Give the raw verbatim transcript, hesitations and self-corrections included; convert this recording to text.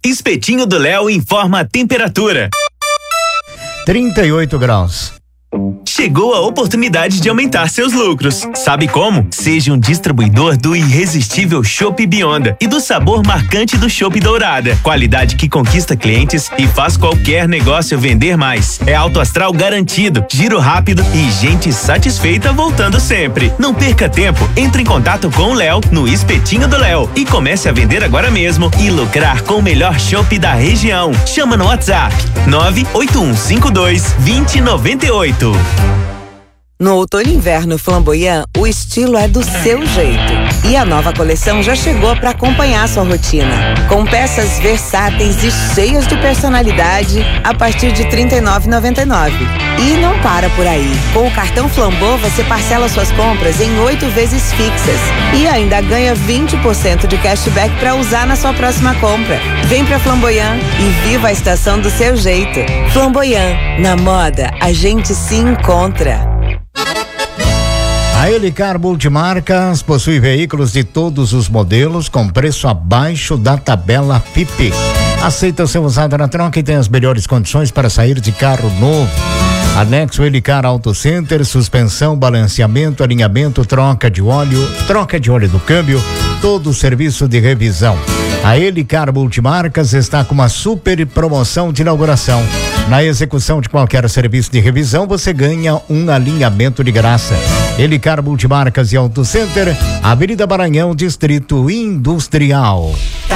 Espetinho do Léo informa a temperatura. trinta e oito graus. Chegou a oportunidade de aumentar seus lucros. Sabe como? Seja um distribuidor do irresistível Chopp Bionda e do sabor marcante do Chopp Dourada. Qualidade que conquista clientes e faz qualquer negócio vender mais. É alto astral garantido, giro rápido e gente satisfeita voltando sempre. Não perca tempo, entre em contato com o Léo no Espetinho do Léo e comece a vender agora mesmo e lucrar com o melhor chopp da região. Chama no WhatsApp nove oito um cinco dois dois zero nove oito. No outono e inverno Flamboyant, o estilo é do seu jeito. E a nova coleção já chegou para acompanhar sua rotina. Com peças versáteis e cheias de personalidade a partir de trinta e nove reais e noventa e nove centavos. E não para por aí. Com o cartão Flambeau, você parcela suas compras em oito vezes fixas. E ainda ganha vinte por cento de cashback para usar na sua próxima compra. Vem pra Flamboyant e viva a estação do seu jeito. Flamboyant, na moda, a gente se encontra. A Helicar Multimarcas possui veículos de todos os modelos com preço abaixo da tabela F I P. Aceita ser usado na troca e tem as melhores condições para sair de carro novo. Anexo Helicar Auto Center, suspensão, balanceamento, alinhamento, troca de óleo, troca de óleo do câmbio, todo o serviço de revisão. A Helicar Multimarcas está com uma super promoção de inauguração. Na execução de qualquer serviço de revisão, você ganha um alinhamento de graça. Helicar Multimarcas e Auto Center, Avenida Maranhão, Distrito Industrial.